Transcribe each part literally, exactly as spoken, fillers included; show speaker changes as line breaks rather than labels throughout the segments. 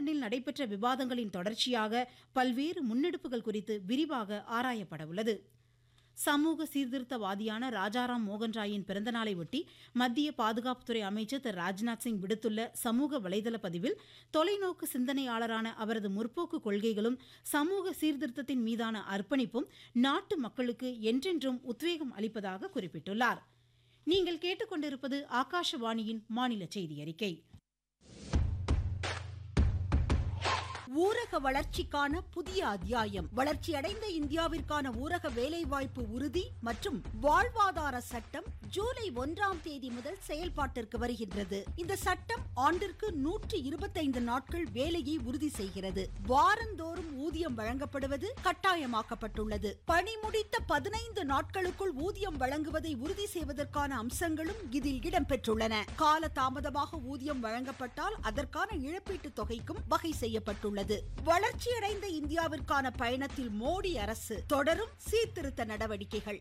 வாஷிங்டனில் நடைபெற்ற விவாதங்களின் தொடர்ச்சியாக பல்வேறு முன்னெடுப்புகள் குறித்து விரிவாக ஆராயப்பட உள்ளது. சமூக சீர்திருத்தவாதியான ராஜாராம் மோகன் ராயின் பிறந்தநாளை ஒட்டி மத்திய பாதுகாப்புத்துறை அமைச்சர் திரு ராஜ்நாத் சிங் விடுத்துள்ள சமூக வலைதள பதிவில் தொலைநோக்கு சிந்தனையாளரான அவரது முற்போக்கு கொள்கைகளும் சமூக சீர்திருத்தத்தின் மீதான அர்ப்பணிப்பும் நாட்டு மக்களுக்கு என்றென்றும் உத்வேகம் அளிப்பதாக குறிப்பிட்டுள்ளார். நீங்கள் கேட்டுக்கொண்டிருப்பது ஆகாஷவாணியின் மாநில செய்தி அறிக்கை.
ஊரக வளர்ச்சிக்கான புதிய அத்தியாயம். வளர்ச்சியடைந்த இந்தியாவிற்கான ஊரக வேலைவாய்ப்பு உறுதி மற்றும் வாழ்வாதார சட்டம் ஜூலை ஒன்றாம் தேதி முதல் செயல்பாட்டிற்கு வருகின்றது. இந்த சட்டம் ஆண்டிற்கு நூற்றி இருபத்தைந்து நாட்கள் வேலையை உறுதி செய்கிறது. வாரந்தோறும் ஊதியம் வழங்கப்படுவது கட்டாயமாக்கப்பட்டுள்ளது. பணி முடித்த பதினைந்து நாட்களுக்குள் ஊதியம் வழங்குவதை உறுதி செய்வதற்கான அம்சங்களும் இதில் இடம்பெற்றுள்ளன. கால தாமதமாக ஊதியம் வழங்கப்பட்டால் அதற்கான இழப்பீட்டு தொகைக்கும் வகை செய்யப்பட்டுள்ளது. வளர்ச்சியடைந்த இந்தியாவிற்கான பயணத்தில் மோடி அரசு தொடரும் சீர்திருத்த நடவடிக்கைகள்.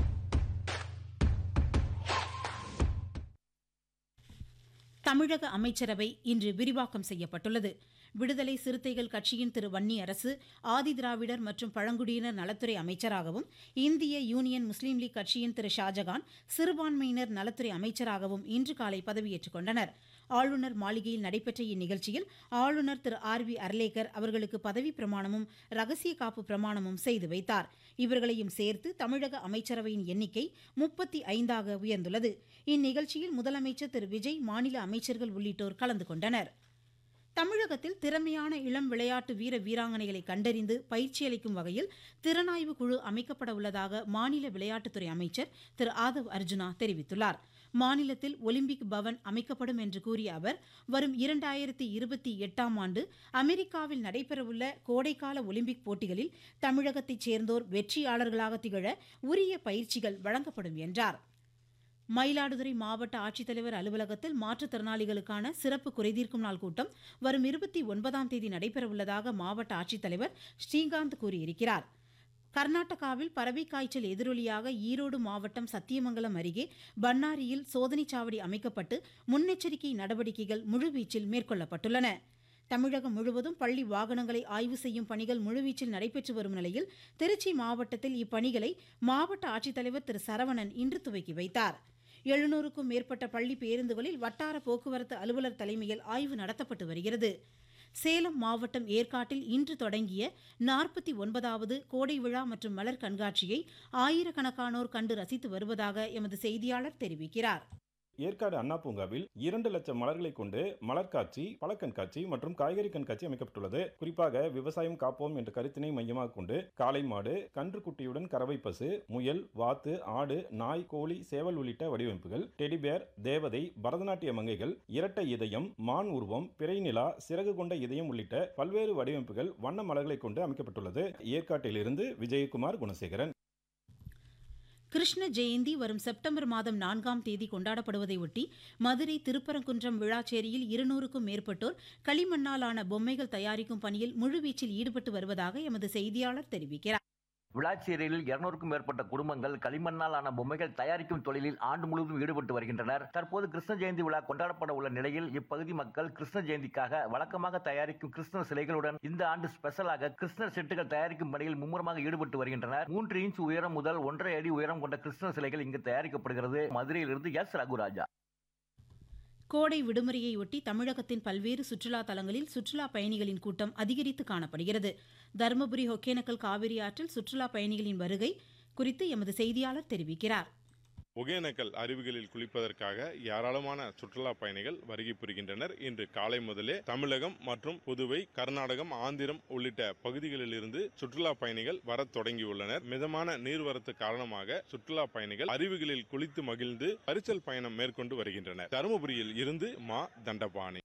தமிழக அமைச்சரவை இன்று விரிவாக்கம் செய்யப்பட்டுள்ளது. விடுதலை சிறுத்தைகள் கட்சியின் திரு வன்னி அரசு ஆதிதிராவிடர் மற்றும் பழங்குடியினர் நலத்துறை அமைச்சராகவும், இந்திய யூனியன் முஸ்லீம் லீக் கட்சியின் திரு ஷாஜகான் சிறுபான்மையினர் நலத்துறை அமைச்சராகவும் இன்று காலை பதவியேற்றுக் கொண்டனர். ஆளுநர் மாளிகையில் நடைபெற்ற இந்நிகழ்ச்சியில் ஆளுநர் திரு ஆர் வி அர்லேக்கர் அவர்களுக்கு பதவி பிரமாணமும் ரகசிய காப்பு பிரமாணமும் செய்து வைத்தார். இவர்களையும் சேர்த்து தமிழக அமைச்சரவையின் எண்ணிக்கை முப்பத்தி ஐந்தாக உயர்ந்துள்ளது. இந்நிகழ்ச்சியில் முதலமைச்சர் திரு விஜய், மாநில அமைச்சர்கள் உள்ளிட்டோர் கலந்து கொண்டனர். தமிழகத்தில் திறமையான இளம் விளையாட்டு வீர வீராங்கனைகளை கண்டறிந்து பயிற்சி அளிக்கும் வகையில் திறனாய்வு குழு அமைக்கப்பட உள்ளதாக மாநில விளையாட்டுத்துறை அமைச்சர் திரு ஆதவ் அர்ஜுனா தெரிவித்துள்ளார். மாநிலத்தில் ஒலிம்பிக் பவன் அமைக்கப்படும் என்று கூறிய அவர், வரும் இரண்டாயிரத்தி இருபத்தி எட்டாம் ஆண்டு அமெரிக்காவில் நடைபெறவுள்ள கோடைக்கால ஒலிம்பிக் போட்டிகளில் தமிழகத்தைச் சேர்ந்தோர் வெற்றியாளர்களாக திகழ உரிய பயிற்சிகள் வழங்கப்படும் என்றார். மயிலாடுதுறை மாவட்ட ஆட்சித்தலைவர் அலுவலகத்தில் மாற்றுத்திறனாளிகளுக்கான சிறப்பு குறைதீர்க்கும் நாள் கூட்டம் வரும் இருபத்தி ஒன்பதாம் தேதி நடைபெறவுள்ளதாக மாவட்ட ஆட்சித்தலைவர் ஸ்ரீகாந்த் கூறியிருக்கிறார். கர்நாடகாவில் பறவை காய்ச்சல் எதிரொலியாக ஈரோடு மாவட்டம் சத்தியமங்கலம் அருகே பன்னாரியில் சோதனைச் சாவடி அமைக்கப்பட்டு முன்னெச்சரிக்கை நடவடிக்கைகள் முழுவீச்சில் மேற்கொள்ளப்பட்டுள்ளன. தமிழகம் முழுவதும் பள்ளி வாகனங்களை ஆய்வு செய்யும் பணிகள் முழுவீச்சில் நடைபெற்று வரும் நிலையில் திருச்சி மாவட்டத்தில் இப்பணிகளை மாவட்ட ஆட்சித்தலைவர் திரு சரவணன் இன்று துவக்கி வைத்தார். எழுநூறுக்கும் மேற்பட்ட பள்ளி பேருந்துகளில் வட்டார போக்குவரத்து அலுவலர் தலைமையில் ஆய்வு நடத்தப்பட்டு வருகிறது. சேலம் மாவட்டம் ஏற்காட்டில் இன்று தொடங்கிய நாற்பத்தி ஒன்பதாவது கோடை விழா மற்றும் மலர் கண்காட்சியை ஆயிரக்கணக்கானோர் கண்டு ரசித்து வருவதாக எமது செய்தியாளர் தெரிவிக்கிறார்.
ஏற்காடு அண்ணா பூங்காவில் இரண்டு லட்சம் மலர்களை கொண்டு மலர் காட்சி, பழ கண்காட்சி மற்றும் காய்கறி கண்காட்சி அமைக்கப்பட்டுள்ளது. குறிப்பாக விவசாயம் காப்போம் என்ற கருத்தினை மையமாக கொண்டு காளை மாடு, கன்று குட்டியுடன் கறவை பசு, முயல், வாத்து, ஆடு, நாய், கோழி, சேவல் உள்ளிட்ட வடிவமைப்புகள், டெடிபேர், தேவதை, பரதநாட்டிய மங்கைகள், இரட்டை இதயம், மான் உருவம், பிறை நிலா, சிறகு கொண்ட இதயம் உள்ளிட்ட பல்வேறு வடிவமைப்புகள் வண்ண மலர்களை கொண்டு அமைக்கப்பட்டுள்ளது. ஏற்காட்டிலிருந்து விஜயகுமார், குணசேகரன்.
கிருஷ்ண ஜெயந்தி வரும் செப்டம்பர் மாதம் நான்காம் தேதி கொண்டாடப்படுவதையொட்டி மதுரை திருப்பரங்குன்றம் விழாச்சேரியில் இருநூறுக்கும் மேற்பட்டோர் களிமண்ணாலான பொம்மைகள் தயாரிக்கும் பணியில் முழுவீச்சில் ஈடுபட்டு வருவதாக எமது செய்தியாளர் தெரிவிக்கிறார்.
விளாச்சேரியில் இருநூறுக்கும் மேற்பட்ட குடும்பங்கள் களிமண்ணால் ஆன பொம்மைகள் தயாரிக்கும் தொழிலில் ஆண்டு முழுவதும் ஈடுபட்டு வருகின்றனர். தற்போது கிருஷ்ண ஜெயந்தி விழா கொண்டாடப்பட உள்ள நிலையில் இப்பகுதி மக்கள் கிருஷ்ண ஜெயந்திக்காக வழக்கமாக தயாரிக்கும் கிருஷ்ணர் சிலைகளுடன் இந்த ஆண்டு ஸ்பெஷலாக கிருஷ்ணர் செட்டுகள் தயாரிக்கும் பணியில் மும்முரமாக ஈடுபட்டு வருகின்றனர். மூன்று இன்ச் உயரம் முதல் ஒன்றரை அடி உயரம் கொண்ட கிருஷ்ணர் சிலைகள் இங்கு தயாரிக்கப்படுகிறது. மதுரையிலிருந்து எஸ் ரகுராஜா.
கோடை விடுமுறையொட்டி தமிழகத்தின் பல்வேறு சுற்றுலா தலங்களில் சுற்றுலா பயணிகளின் கூட்டம் அதிகரித்து காணப்படுகிறது. தருமபுரி ஒகேனக்கல் காவிரி ஆற்றில் சுற்றுலா பயணிகளின் வருகை குறித்து எமது செய்தியாளர் தெரிவிக்கிறார்.
ஒகேனக்கல் அருவிகளில் குளிப்பதற்காக ஏராளமான சுற்றுலா பயணிகள் வருகை புரிகின்றனர். இன்று காலை முதலே தமிழகம் மற்றும் புதுவை, கர்நாடகம், ஆந்திரம் உள்ளிட்ட பகுதிகளில் இருந்து சுற்றுலா பயணிகள் வர தொடங்கியுள்ளனர். மிதமான நீர்வரத்து காரணமாக சுற்றுலா பயணிகள் அருவிகளில் குளித்து மகிழ்ந்து பரிசல் பயணம் மேற்கொண்டு வருகின்றனர். தருமபுரியில் இருந்து மா தண்டபாணி.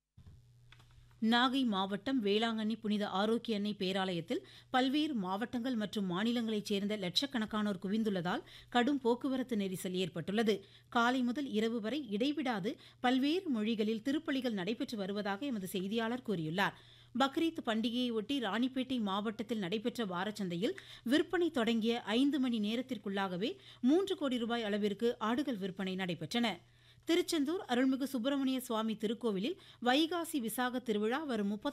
நாகை மாவட்டம் வேளாங்கண்ணி புனித ஆரோக்கிய அன்னை பேராலயத்தில் பல்வேறு மாவட்டங்கள் மற்றும் மாநிலங்களைச் சேர்ந்த லட்சக்கணக்கானோர் குவிந்துள்ளதால் கடும் போக்குவரத்து நெரிசல் ஏற்பட்டுள்ளது. காலை முதல் இரவு வரை இடைவிடாது பல்வேறு மொழிகளில் திருப்பலிகள் நடைபெற்று வருவதாக எமது செய்தியாளர் கூறியுள்ளார். பக்ரீத் பண்டிகையையொட்டி ராணிப்பேட்டை மாவட்டத்தில் நடைபெற்ற வாரச்சந்தையில் விற்பனை தொடங்கிய ஐந்து மணி நேரத்திற்குள்ளாகவே மூன்று கோடி ரூபாய் அளவிற்கு ஆடுகள் விற்பனை நடைபெற்றன. திருச்செந்தூர் அருள்மிகு சுப்பிரமணிய சுவாமி திருக்கோவிலில் வைகாசி விசாக திருவிழா வரும் முப்பது